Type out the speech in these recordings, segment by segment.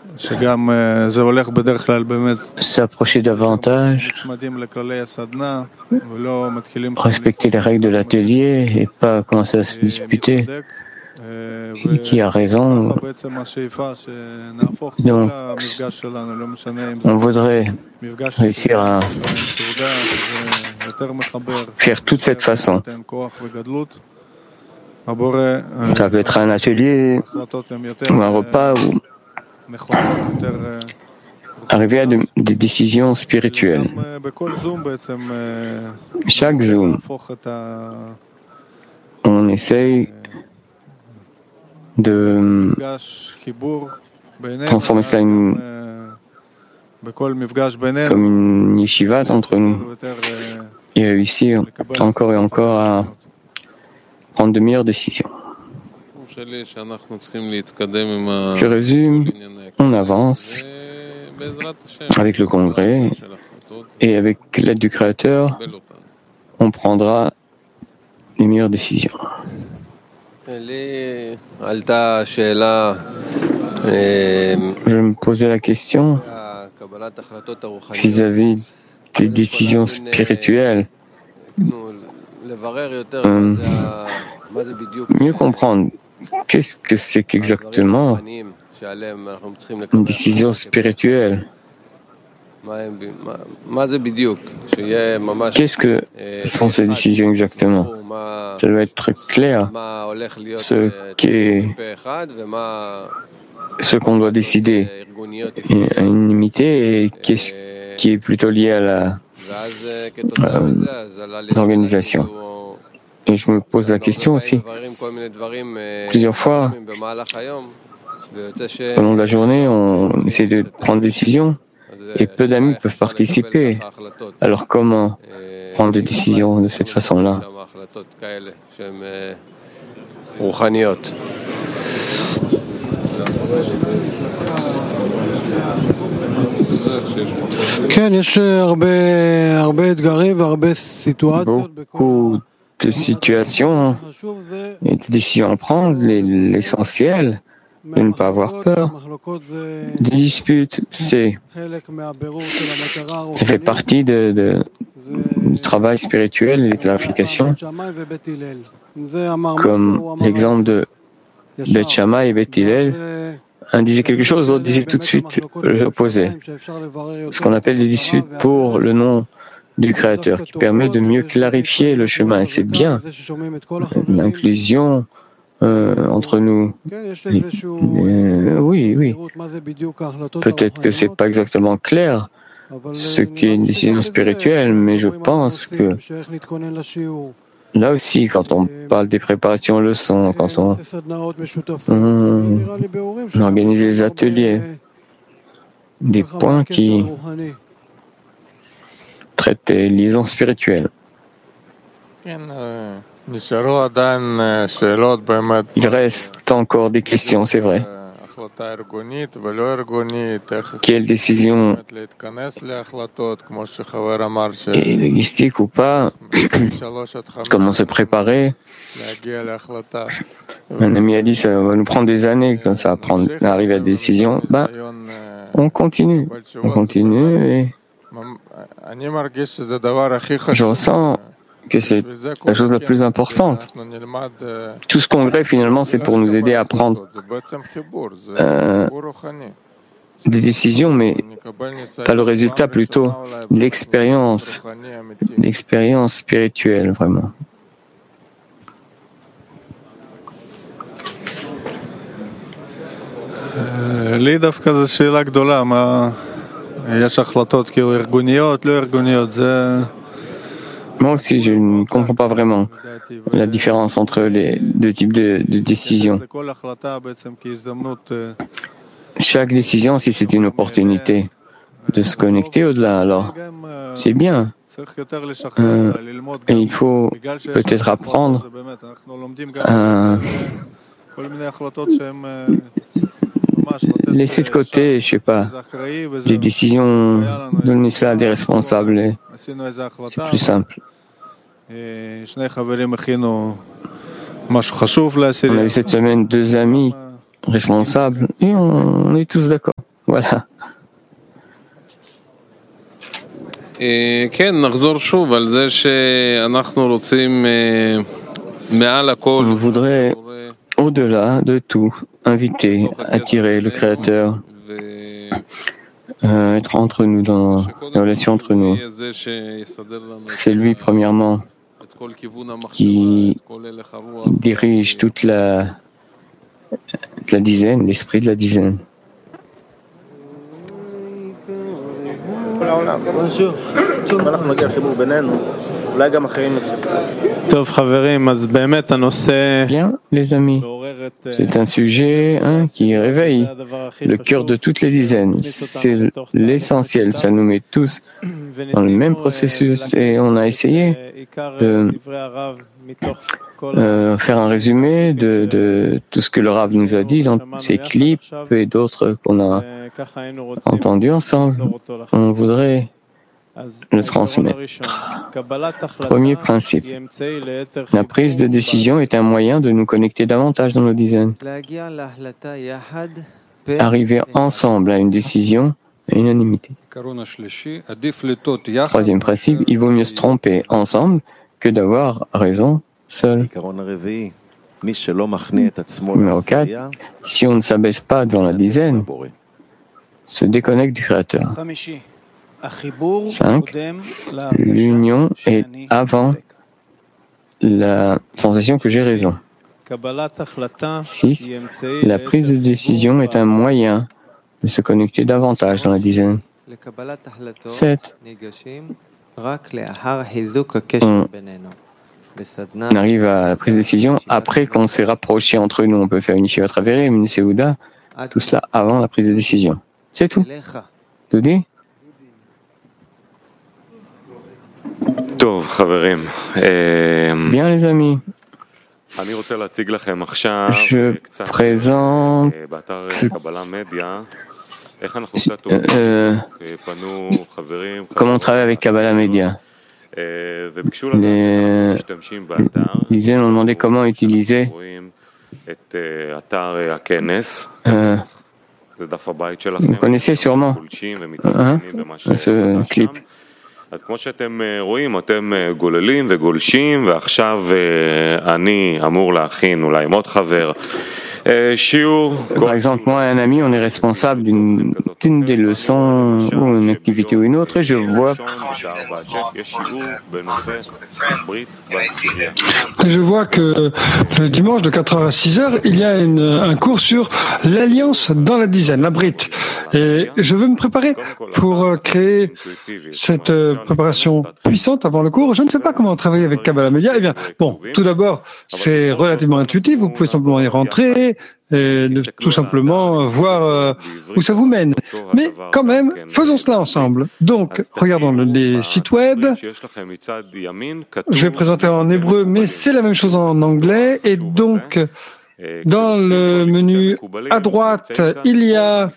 s'approcher davantage, respecter les règles de l'atelier et pas commencer à se disputer. Qui a raison? Donc, on voudrait réussir à faire toute cette façon. Ça peut être un atelier ou un repas ou arriver à des décisions spirituelles. Chaque Zoom, on essaye de transformer cela comme une yeshiva entre nous et réussir encore et encore à prendre de meilleures décisions. Je résume, on avance avec le congrès et avec l'aide du Créateur, on prendra les meilleures décisions. Je me posais la question vis-à-vis des décisions spirituelles. Mieux comprendre qu'est-ce que c'est qu'exactement une décision spirituelle. Qu'est-ce que sont ces décisions exactement? Ça doit être très clair ce qu'on doit décider à une unité et qu'est-ce qui est plutôt lié à l'organisation. Et je me pose la question aussi. Plusieurs fois, au long de la journée, on essaie de prendre des décisions et peu d'amis peuvent participer. Alors comment prendre des décisions de cette façon-là? Beaucoup de situations et de décisions à prendre, l'essentiel de ne pas avoir peur. Des disputes, ça fait partie du travail spirituel et de clarification, comme l'exemple de Beth Shammai et Beth Hillel. Un disait quelque chose, l'autre disait tout de suite l'opposé. Ce qu'on appelle des disputes pour le nom du Créateur, qui permet de mieux clarifier le chemin. Et c'est bien l'inclusion entre nous. Oui. Peut-être que c'est pas exactement clair ce qu'est une décision spirituelle, mais je pense que là aussi, quand on parle des préparations leçons, quand on organise des ateliers, des points qui traitent des liaisons spirituelles. Il reste encore des questions, c'est vrai. Quelle décision est logistique ou pas? Comment se préparer? Un ami a dit ça va nous prendre des années quand ça va arriver à des décisions. On continue et je ressens que c'est la chose la plus importante. Tout ce congrès, finalement, c'est pour nous aider à prendre des décisions, mais pas le résultat, plutôt l'expérience spirituelle, vraiment. לי דווקא זו שאלה גדולה, יש החלטות כאילו ארגוניות, לא ארגוניות, זה... Moi aussi, je ne comprends pas vraiment la différence entre les deux types de décisions. Chaque décision, si c'est une opportunité de se connecter au-delà, alors c'est bien. Et il faut peut-être apprendre à laisser de côté, je sais pas, les décisions, donner ça à des responsables. Et c'est plus simple. On a eu cette semaine 2 amis responsables et on est tous d'accord. Voilà. On voudrait, au-delà de tout, inviter, attirer le Créateur, être entre nous dans les relations entre nous. C'est lui, premièrement, qui dirige toute la dizaine, l'esprit de la dizaine. Bien, les amis, c'est un sujet qui réveille le cœur de toutes les dizaines. C'est l'essentiel, ça nous met tous dans le même processus et on a essayé de faire un résumé de tout ce que le Rav nous a dit dans ses clips et d'autres qu'on a entendus ensemble. On voudrait le transmettre. Premier principe. La prise de décision est un moyen de nous connecter davantage dans nos dizaines. Arriver ensemble à une décision à unanimité. Troisième principe, il vaut mieux se tromper ensemble que d'avoir raison seul. Numéro 4, si on ne s'abaisse pas devant la dizaine, se déconnecte du Créateur. 5. L'union est avant la sensation que j'ai raison. 6. La prise de décision est un moyen de se connecter davantage dans la dizaine. 7. On arrive à la prise de décision après qu'on s'est rapproché entre nous. On peut faire une Yeshivat Haverim, une Seuda, tout cela avant la prise de décision. C'est tout. Doudi? Bien, les amis. Je présente comment on travaille avec Kabbalah Media. Les dizaines ont demandé comment utiliser vous connaissez sûrement ce clip. כמו שאתם רואים, אתם גוללים וגולשים, ועכשיו אני אמור להכין אולי עם עוד חבר Par exemple, moi et un ami, on est responsable d'une des leçons ou une activité ou une autre, et je vois que le dimanche de 4h à 6h, il y a un cours sur l'alliance dans la dizaine, la Brit. Et je veux me préparer pour créer cette préparation puissante avant le cours. Je ne sais pas comment travailler avec Kabbalah Media. Eh bien, bon, tout d'abord, c'est relativement intuitif. Vous pouvez simplement y rentrer et tout simplement voir où ça vous mène. Mais quand même, faisons cela ensemble. Donc, regardons les sites web. Je vais présenter en hébreu, mais c'est la même chose en anglais. Et donc, dans le menu à droite, il y a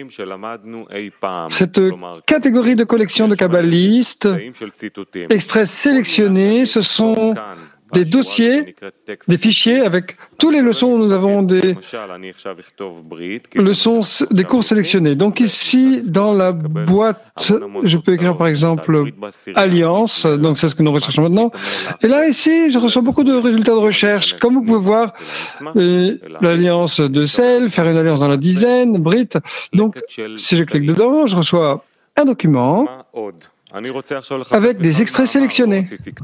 cette catégorie de collection de kabbalistes, extraits sélectionnés. Ce sont des dossiers, des fichiers avec toutes les leçons où nous avons des leçons, des cours sélectionnés. Donc ici, dans la boîte, je peux écrire par exemple Alliance, donc c'est ce que nous recherchons maintenant. Et là, ici, je reçois beaucoup de résultats de recherche. Comme vous pouvez voir, l'alliance de sel, faire une alliance dans la dizaine, Brit. Donc, si je clique dedans, je reçois un document avec des extraits sélectionnés.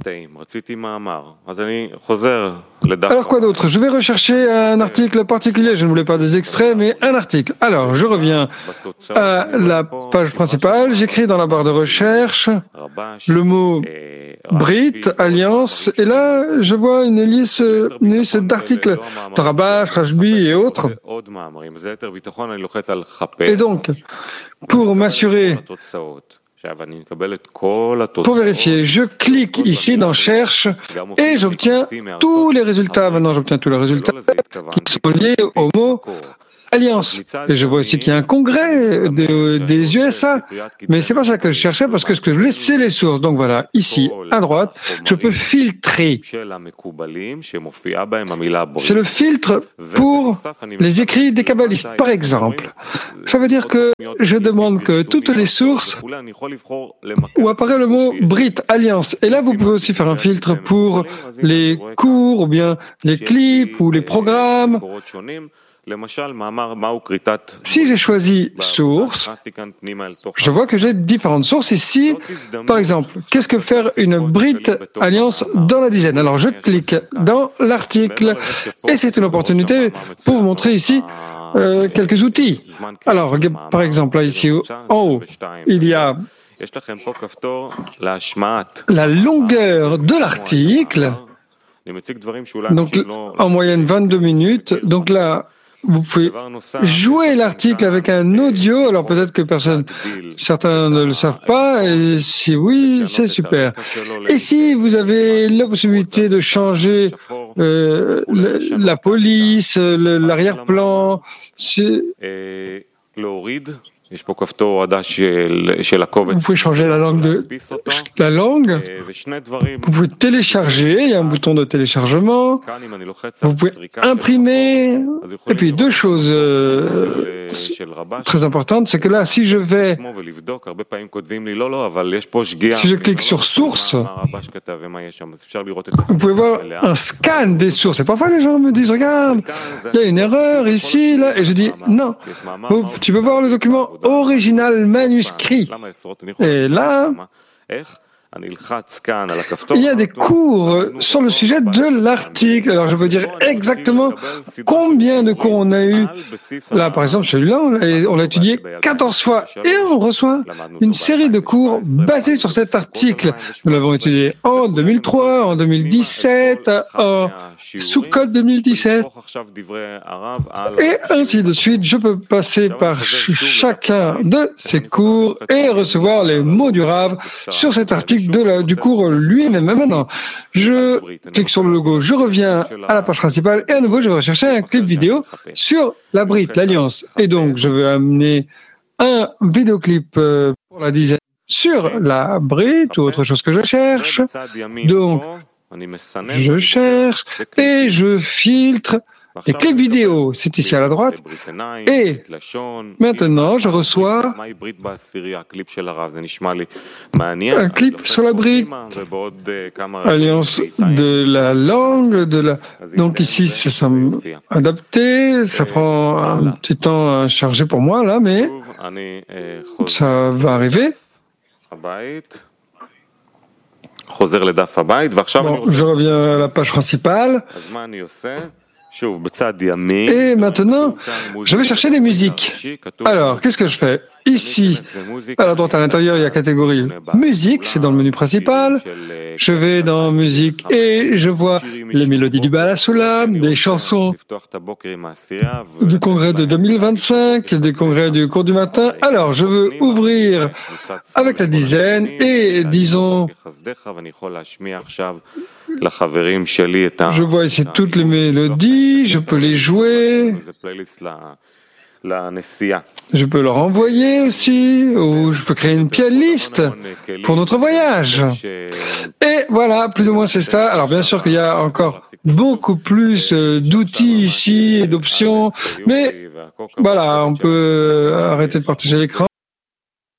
Alors quoi d'autre? Je vais rechercher un article particulier. Je ne voulais pas des extraits, mais un article. Alors, je reviens à la page principale. J'écris dans la barre de recherche le mot Brit, Alliance, et là, je vois une liste d'articles de Rabash, Rashbi et autres. Et donc, pour m'assurer, pour vérifier, je clique ici dans Cherche et j'obtiens tous les résultats. Maintenant, j'obtiens tous les résultats qui sont liés au mot Alliance. Et je vois aussi qu'il y a un congrès des USA. Mais c'est pas ça que je cherchais parce que ce que je voulais, c'est les sources. Donc voilà, ici, à droite, je peux filtrer. C'est le filtre pour les écrits des kabbalistes, par exemple. Ça veut dire que je demande que toutes les sources où apparaît le mot Brit, Alliance. Et là, vous pouvez aussi faire un filtre pour les cours, ou bien les clips, ou les programmes. Si j'ai choisi source, je vois que j'ai différentes sources ici. Par exemple, qu'est-ce que faire une Brit Alliance dans la dizaine? Alors je clique dans l'article et c'est une opportunité pour vous montrer ici quelques outils. Alors, par exemple, là ici en haut, il y a la longueur de l'article, donc en moyenne 22 minutes. Donc là, vous pouvez jouer l'article avec un audio. Alors peut-être que certains ne le savent pas, et si oui, c'est super. Et si vous avez la possibilité de changer la police, l'arrière-plan, vous pouvez changer la langue vous pouvez télécharger, il y a un bouton de téléchargement, vous pouvez imprimer, et puis deux choses très importantes, c'est que là, si je clique sur source, vous pouvez voir un scan des sources, et parfois les gens me disent, regarde, il y a une erreur ici, là, et je dis, non, tu peux voir le document original manuscrit. Et là, il y a des cours sur le sujet de l'article. Alors, je peux dire exactement combien de cours on a eu. Là, par exemple, celui-là, on l'a étudié 14 fois et on reçoit une série de cours basés sur cet article. Nous l'avons étudié en 2003, en 2017, en Sukkot 2017, et ainsi de suite. Je peux passer par chacun de ces cours et recevoir les mots du Rav sur cet article du cours lui-même. Maintenant, je clique sur le logo, je reviens à la page principale et à nouveau, je vais rechercher un clip vidéo sur la Brit, l'Alliance. Et donc, je vais amener un vidéoclip pour la dizaine sur la Brit ou autre chose que je cherche. Donc, je cherche et je filtre les clips vidéo, c'est ici à la droite. Et maintenant, je reçois un clip sur la Brit, Alliance de la langue, donc ici, c'est adapté, ça prend un petit temps à charger pour moi, là, mais ça va arriver. Bon, je reviens à la page principale. Et maintenant, je vais chercher des musiques. Alors, qu'est-ce que je fais? Ici, à la droite, à l'intérieur, il y a catégorie musique, c'est dans le menu principal. Je vais dans musique et je vois les mélodies du Baal HaSulam, des chansons du congrès de 2025, des congrès du cours du matin. Alors, je veux ouvrir avec la dizaine et disons, je vois ici toutes les mélodies, je peux les jouer. Je peux leur envoyer aussi, ou je peux créer une playlist pour notre voyage. Et voilà, plus ou moins c'est ça. Alors bien sûr qu'il y a encore beaucoup plus d'outils ici et d'options, mais voilà, on peut arrêter de partager l'écran.